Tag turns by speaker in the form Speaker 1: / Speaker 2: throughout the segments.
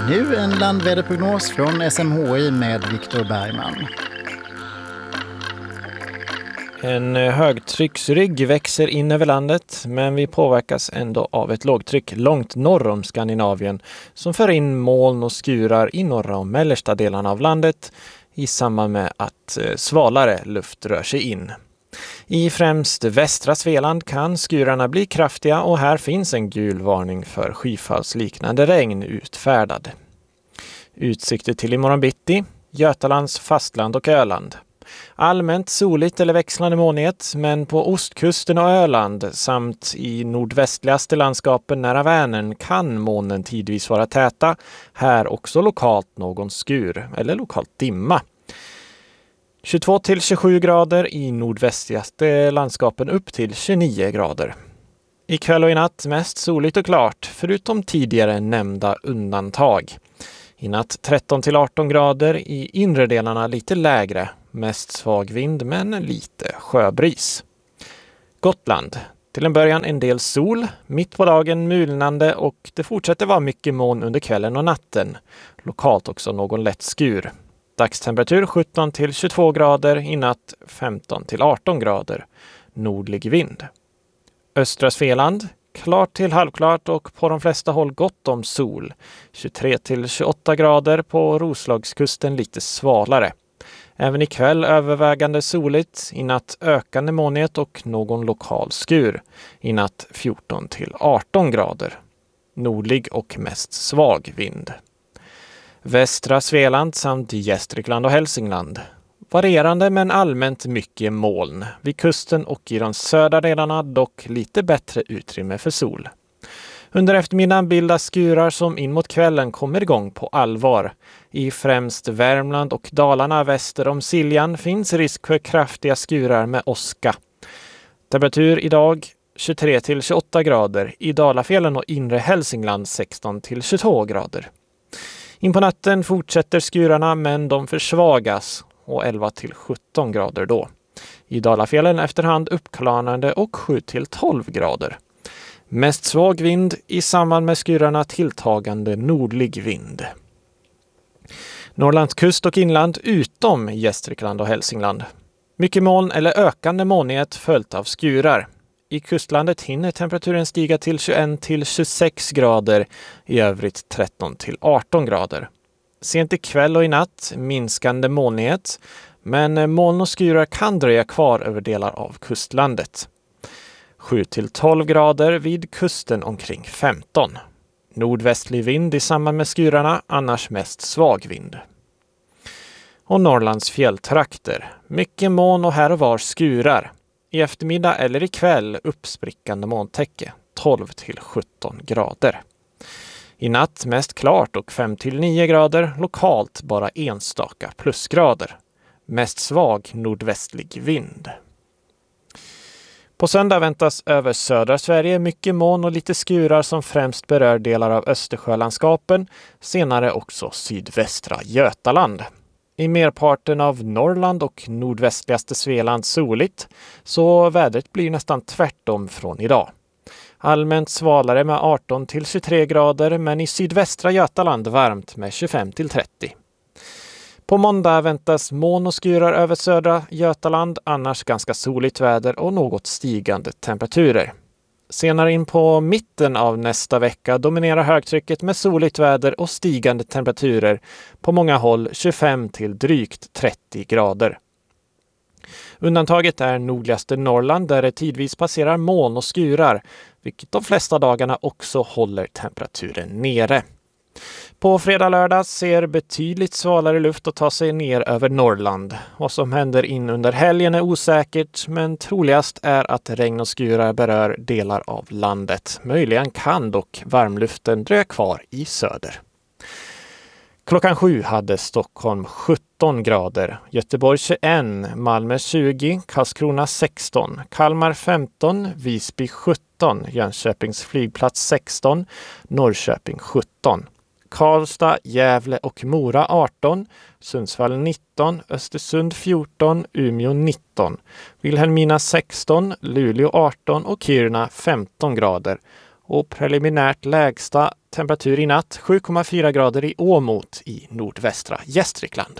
Speaker 1: Nu en landväderprognos från SMHI med Viktor Bergman.
Speaker 2: En högtrycksrygg växer in över landet, men vi påverkas ändå av ett lågtryck långt norr om Skandinavien som för in moln och skurar i norra och mellersta delarna av landet i samband med att svalare luft rör sig in. I främst västra Svealand kan skurarna bli kraftiga och här finns en gul varning för skyfallsliknande regn utfärdad. Utsikter till imorgon bitti, Götalands fastland och Öland. Allmänt soligt eller växlande molnighet, men på ostkusten och Öland samt i nordvästligaste landskapen nära Vänern kan molnen tidvis vara täta. Här också lokalt någon skur eller lokalt dimma. 22-27 grader i nordvästligaste landskapen upp till 29 grader. Ikväll och i natt mest soligt och klart, förutom tidigare nämnda undantag. I natt 13-18 grader, i inre delarna lite lägre, mest svag vind men lite sjöbris. Gotland. Till en början en del sol, mitt på dagen mulnande och det fortsätter vara mycket moln under kvällen och natten. Lokalt också någon lätt skur. Dagstemperatur 17-22 grader, i natt 15-18 grader. Nordlig vind. Östra Svealand. Klart till halvklart och på de flesta håll gott om sol. 23-28 grader, på Roslagskusten lite svalare. Även ikväll övervägande soligt, i natt ökande molnighet och någon lokal skur. I natt 14-18 grader. Nordlig och mest svag vind. Västra Svealand samt Gästrikland och Hälsingland. Varierande men allmänt mycket moln. Vid kusten och i de södra delarna dock lite bättre utrymme för sol. Under eftermiddagen bildas skurar som in mot kvällen kommer igång på allvar. I främst Värmland och Dalarna väster om Siljan finns risk för kraftiga skurar med åska. Temperatur idag 23-28 grader. I Dalafjällen och inre Hälsingland 16-22 grader. In på natten fortsätter skurarna men de försvagas och 11-17 grader då. I Dalafjällen efterhand uppklarnande och 7-12 grader. Mest svag vind, i samband med skurarna tilltagande nordlig vind. Norrlands kust och inland utom Gästrikland och Hälsingland. Mycket moln eller ökande molnighet följt av skurar. I kustlandet hinner temperaturen stiga till 21-26 grader, i övrigt 13-18 grader. Sent i kväll och i natt minskande molnighet, men moln och skurar kan dröja kvar över delar av kustlandet. 7-12 grader, vid kusten omkring 15. Nordvästlig vind i samband med skurarna, annars mest svag vind. Och Norrlands fjälltrakter. Mycket moln och här och var skurar. I eftermiddag eller i kväll uppsprickande molntäcke, 12-17 grader. I natt mest klart och 5-9 grader, lokalt bara enstaka plusgrader. Mest svag nordvästlig vind. På söndag väntas över södra Sverige mycket moln och lite skurar som främst berör delar av Östersjölandskapen, senare också sydvästra Götaland. I merparten av Norrland och nordvästligaste Svealand soligt, så vädret blir nästan tvärtom från idag. Allmänt svalare med 18-23 grader, men i sydvästra Götaland varmt med 25-30. På måndag väntas moln och skurar över södra Götaland, annars ganska soligt väder och något stigande temperaturer. Senare in på mitten av nästa vecka dominerar högtrycket med soligt väder och stigande temperaturer, på många håll 25 till drygt 30 grader. Undantaget är nordligaste Norrland där det tidvis passerar moln och skurar, vilket de flesta dagarna också håller temperaturen nere. På fredag-lördag ser betydligt svalare luft att ta sig ner över Norrland. Vad som händer in under helgen är osäkert, men troligast är att regn och skurar berör delar av landet. Möjligen kan dock varmluften dröja kvar i söder. Klockan 7 hade Stockholm 17 grader, Göteborg 21, Malmö 20, Karlskrona 16, Kalmar 15, Visby 17, Jönköpings flygplats 16, Norrköping 17. Karlstad, Gävle och Mora 18, Sundsvall 19, Östersund 14, Umeå 19, Vilhelmina 16, Luleå 18 och Kiruna 15 grader. Och preliminärt lägsta temperatur i natt 7,4 grader i Åmot i nordvästra Gästrikland.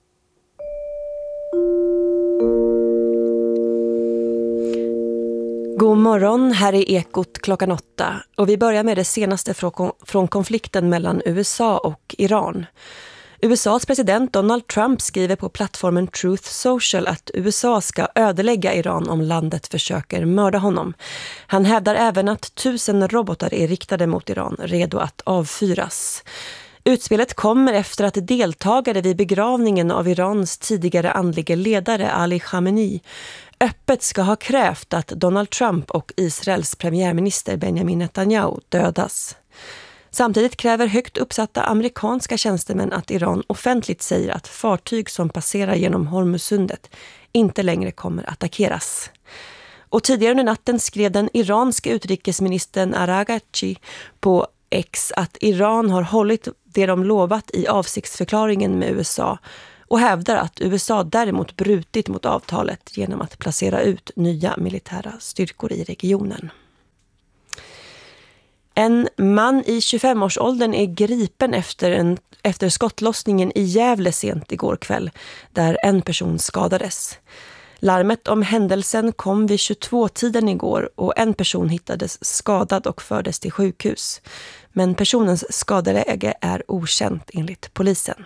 Speaker 3: God morgon, här är Ekot klockan 8 och vi börjar med det senaste från konflikten mellan USA och Iran. USAs president Donald Trump skriver på plattformen Truth Social att USA ska ödelägga Iran om landet försöker mörda honom. Han hävdar även att 1000 robotar är riktade mot Iran, redo att avfyras. Utspelet kommer efter att deltagare vid begravningen av Irans tidigare andlige ledare Ali Khamenei öppet ska ha krävt att Donald Trump och Israels premiärminister Benjamin Netanyahu dödas. Samtidigt kräver högt uppsatta amerikanska tjänstemän att Iran offentligt säger att fartyg som passerar genom Hormuzsundet inte längre kommer attackeras. Och tidigare under natten skrev den iranska utrikesministern Araghchi på X att Iran har hållit det de lovat i avsiktsförklaringen med USA och hävdar att USA däremot brutit mot avtalet genom att placera ut nya militära styrkor i regionen. En man i 25-årsåldern är gripen efter skottlossningen i Gävle sent igår kväll, där en person skadades. Larmet om händelsen kom vid 22-tiden igår och en person hittades skadad och fördes till sjukhus. Men personens skadeläge är okänt enligt polisen.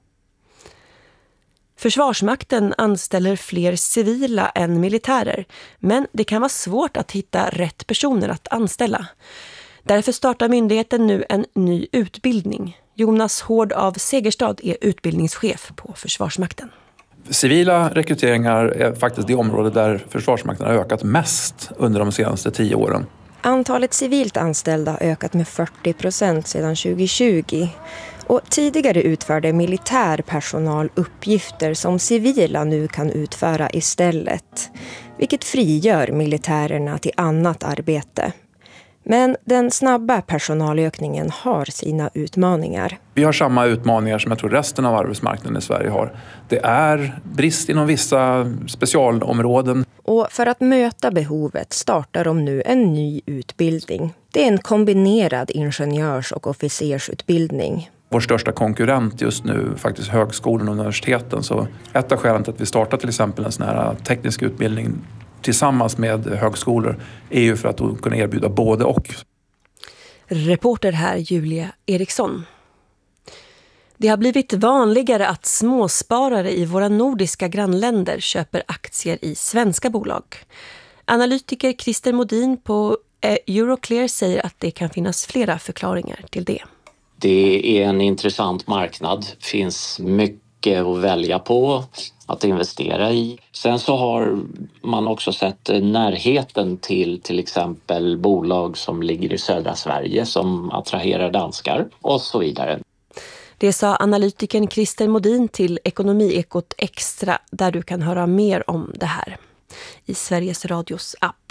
Speaker 3: Försvarsmakten anställer fler civila än militärer, men det kan vara svårt att hitta rätt personer att anställa. Därför startar myndigheten nu en ny utbildning. Jonas Hård av Segerstad är utbildningschef på Försvarsmakten. Civila
Speaker 4: rekryteringar är faktiskt det område där Försvarsmakten har ökat mest under de senaste 10 åren.
Speaker 5: Antalet civilt anställda har ökat med 40% sedan 2020. Och tidigare utförde militär personal uppgifter som civila nu kan utföra istället. Vilket frigör militärerna till annat arbete. Men den snabba personalökningen har sina utmaningar.
Speaker 4: Vi har samma utmaningar som jag tror resten av arbetsmarknaden i Sverige har. Det är brist inom vissa specialområden.
Speaker 5: Och för att möta behovet startar de nu en ny utbildning. Det är en kombinerad ingenjörs- och officersutbildning.
Speaker 4: Vår största konkurrent just nu faktiskt högskolan och universiteten. Så ett av skälen till att vi startar till exempel en sån här teknisk utbildning tillsammans med högskolor är ju för att kunna erbjuda både och.
Speaker 3: Reporter här Julia Eriksson. Det har blivit vanligare att småsparare i våra nordiska grannländer köper aktier i svenska bolag. Analytiker Christer Modin på Euroclear säger att det kan finnas flera förklaringar till det.
Speaker 6: Det är en intressant marknad. Det finns mycket att välja på att investera i. Sen så har man också sett närheten till exempel bolag som ligger i södra Sverige som attraherar danskar och så vidare.
Speaker 3: Det sa analytikern Christer Modin till Ekonomiekot Extra, där du kan höra mer om det här i Sveriges Radios app.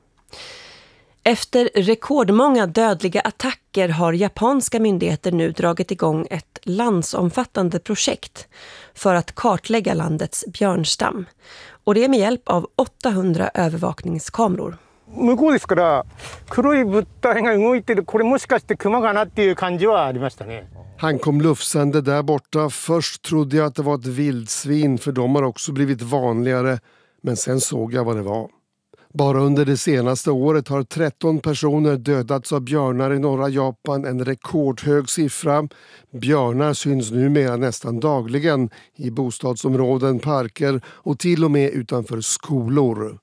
Speaker 3: Efter rekordmånga dödliga attacker har japanska myndigheter nu dragit igång ett landsomfattande projekt för att kartlägga landets björnstam. Och det är med hjälp av 800 övervakningskameror.
Speaker 7: Han kom lufsande där borta. Först trodde jag att det var ett vildsvin, för de har också blivit vanligare. Men sen såg jag vad det var. Bara under det senaste året har 13 personer dödats av björnar i norra Japan, en rekordhög siffra. Björnar syns numera nästan dagligen i bostadsområden, parker och till och med utanför skolor.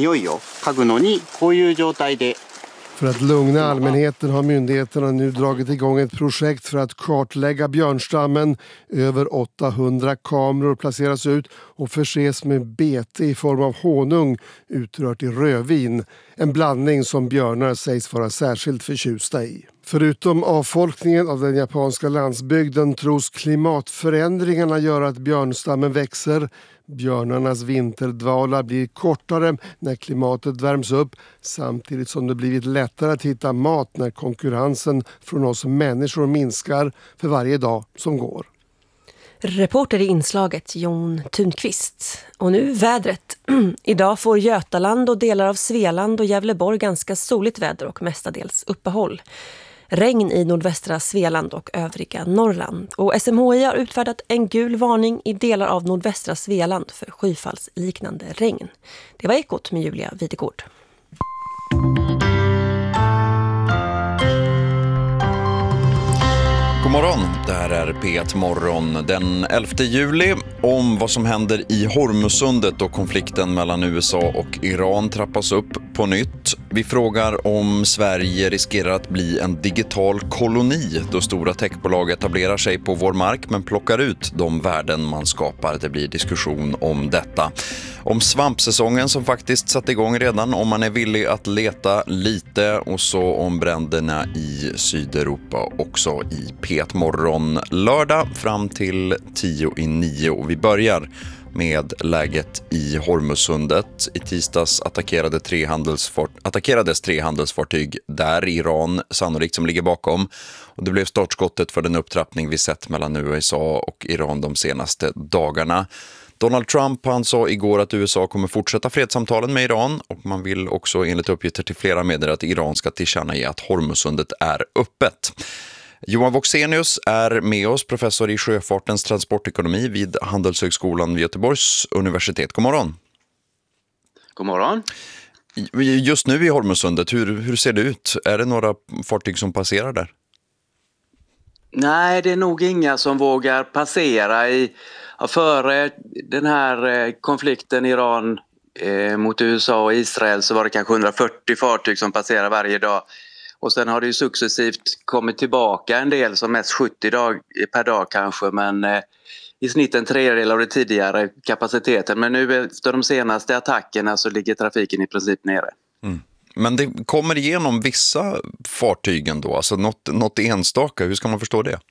Speaker 7: För att lugna allmänheten har myndigheterna nu dragit igång ett projekt för att kartlägga björnstammen. Över 800 kameror placeras ut och förses med bete i form av honung utrört i rödvin. En blandning som björnar sägs vara särskilt förtjusta i. Förutom avfolkningen av den japanska landsbygden tros klimatförändringarna göra att björnstammen växer. Björnarnas vinterdvala blir kortare när klimatet värms upp, samtidigt som det blivit lättare att hitta mat när konkurrensen från oss människor minskar för varje dag som går.
Speaker 3: Reporter i inslaget Jon Thunqvist. Och nu vädret. Idag får Götaland och delar av Svealand och Gävleborg ganska soligt väder och mestadels uppehåll. Regn i nordvästra Svealand och övriga Norrland. Och SMHI har utfärdat en gul varning i delar av nordvästra Svealand för skyfallsliknande regn. Det var Ekot med Julia Videgård.
Speaker 8: God morgon, det här är P1 Morgon den 11 juli om vad som händer i Hormuzsundet och konflikten mellan USA och Iran trappas upp på nytt. Vi frågar om Sverige riskerar att bli en digital koloni då stora techbolag etablerar sig på vår mark men plockar ut de värden man skapar. Det blir diskussion om detta. Om svampsäsongen som faktiskt satt igång redan, om man är villig att leta lite, och så om bränderna i Sydeuropa också i P1 Morgon lördag fram till 10:09. Och vi börjar med läget i Hormuzsundet. I tisdags attackerades 3 handelsfartyg där Iran sannolikt som ligger bakom. Och det blev startskottet för den upptrappning vi sett mellan USA och Iran de senaste dagarna. Donald Trump, han sa igår att USA kommer fortsätta fredssamtalen med Iran, och man vill också enligt uppgifter till flera medier att Iran ska tillkännage att Hormuzsundet är öppet. Johan Voxenius är med oss, professor i sjöfartens transportekonomi vid Handelshögskolan vid Göteborgs universitet. God morgon.
Speaker 9: God morgon.
Speaker 8: Just nu i Hormuzsundet, hur ser det ut? Är det några fartyg som passerar där?
Speaker 9: Nej, det är nog inga som vågar passera före den här konflikten Iran mot USA och Israel så var det kanske 140 fartyg som passerar varje dag. Och sen har det ju successivt kommit tillbaka en del, som mest 70 per dag kanske, men i snitt en tredjedel av det tidigare kapaciteten. Men nu efter de senaste attackerna så ligger trafiken i princip nere.
Speaker 8: Mm. Men det kommer igenom vissa fartygen då, alltså något enstaka, hur ska man förstå det?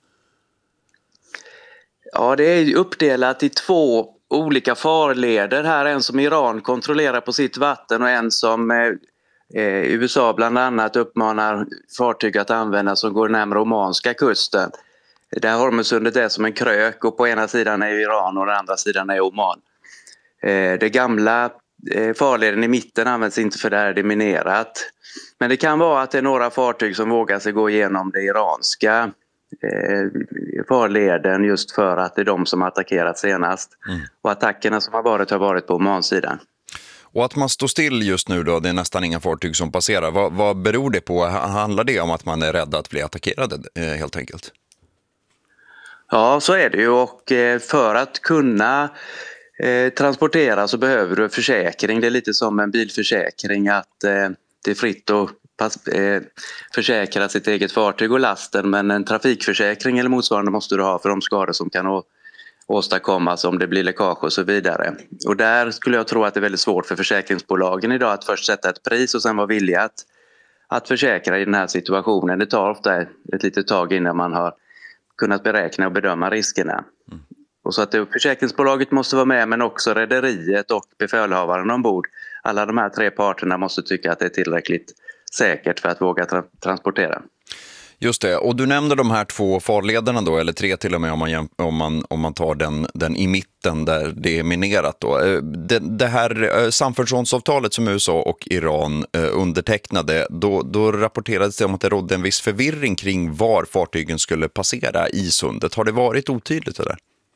Speaker 9: Ja, det är uppdelat i 2 olika farleder här. En som Iran kontrollerar på sitt vatten och en som USA bland annat uppmanar fartyg att använda som går närmare omanska kusten. Där Hormuzsundet är som en krök och på ena sidan är Iran och den andra sidan är Oman. Det gamla farleden i mitten används inte för det här är det minerat. Men det kan vara att det är några fartyg som vågar sig gå igenom det iranska farleden just för att det är de som attackerat senast. Och attackerna som har varit på Omansidan.
Speaker 8: Och att man står still just nu då, det är nästan inga fartyg som passerar. Vad beror det på? Handlar det om att man är rädd att bli attackerad helt enkelt?
Speaker 9: Ja, så är det ju, och för att kunna transportera så behöver du försäkring. Det är lite som en bilförsäkring, att det är fritt att försäkra sitt eget fartyg och lasten, men en trafikförsäkring eller motsvarande måste du ha för de skador som kan åstadkommas om det blir läckage och så vidare. Och där skulle jag tro att det är väldigt svårt för försäkringsbolagen idag att först sätta ett pris och sen vara villiga att försäkra i den här situationen. Det tar ofta ett litet tag innan man har kunnat beräkna och bedöma riskerna. Och så att försäkringsbolaget måste vara med, men också rederiet och befälhavaren ombord. Alla de här 3 parterna måste tycka att det är tillräckligt säkert för att våga transportera. Just det, och du nämnde de här 2 farlederna då, eller 3 till och med om man tar den i mitten där det är minerat då. Det här samförståndsavtalet som USA och Iran undertecknade, då rapporterades det om att det rådde en viss förvirring kring var fartygen skulle passera i sundet. Har det varit otydligt det där?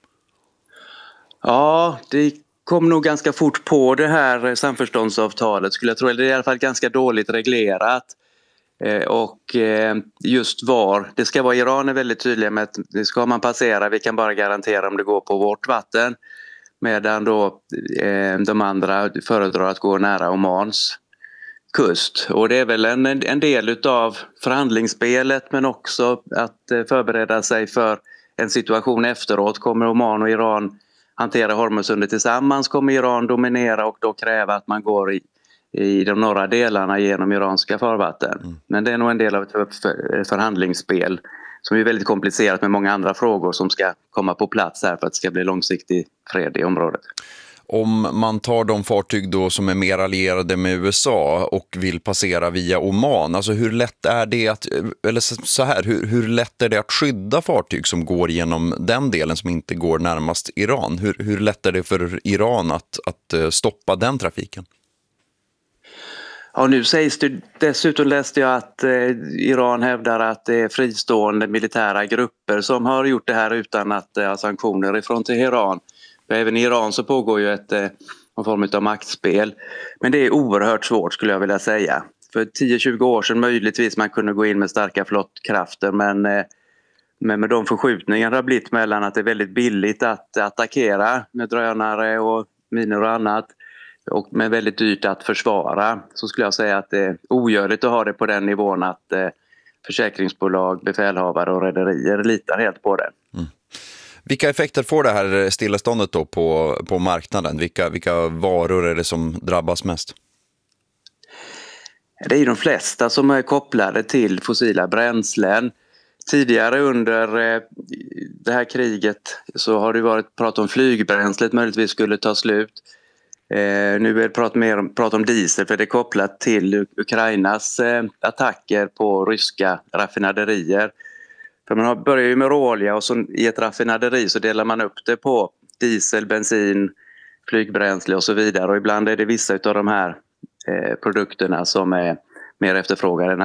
Speaker 9: Ja, det kom nog ganska fort på det här samförståndsavtalet skulle jag tro. Det är i alla fall ganska dåligt reglerat. Och just var, det ska vara, Iran är väldigt tydliga med att det ska man passera, vi kan bara garantera om det går på vårt vatten, medan då de andra föredrar att gå nära Omans kust. Och det är väl en del utav förhandlingsspelet, men också att förbereda sig för en situation efteråt. Kommer Oman och Iran hantera Hormuzsundet tillsammans, kommer Iran dominera och då kräva att man går i de norra delarna genom iranska farvatten. Men det är nog en del av ett förhandlingsspel som är väldigt komplicerat med många andra frågor som ska komma på plats här för att det ska bli långsiktig fred i området.
Speaker 8: Om man tar de fartyg då som är mer allierade med USA och vill passera via Oman, alltså hur lätt är det att, eller så här, hur lätt är det att skydda fartyg som går genom den delen som inte går närmast Iran? Hur lätt är det för Iran att stoppa den trafiken?
Speaker 9: Ja, nu sägs det, dessutom läste jag att Iran hävdar att det är fristående militära grupper som har gjort det här utan att ha sanktioner ifrån Teheran. För även i Iran så pågår ju en form av maktspel. Men det är oerhört svårt skulle jag vilja säga. För 10-20 år sedan möjligtvis man kunde gå in med starka flottkrafter, men med de förskjutningar det har blivit mellan att det är väldigt billigt att attackera med drönare och minor och annat, och men väldigt dyrt att försvara, så skulle jag säga att det är ogörligt att ha det på den nivån att försäkringsbolag, befälhavare och rederier litar helt på det. Mm.
Speaker 8: Vilka effekter får det här stilleståndet då på marknaden? Vilka varor är det som drabbas mest?
Speaker 9: Det är de flesta som är kopplade till fossila bränslen. Tidigare under det här kriget så har det varit prat om flygbränslet möjligtvis skulle ta slut. Nu är det prat om diesel, för det är kopplat till Ukrainas attacker på ryska raffinaderier. För man börjar ju med råolja och så i ett raffinaderi så delar man upp det på diesel, bensin, flygbränsle och så vidare. Och ibland är det vissa av de här produkterna som är mer efterfrågade än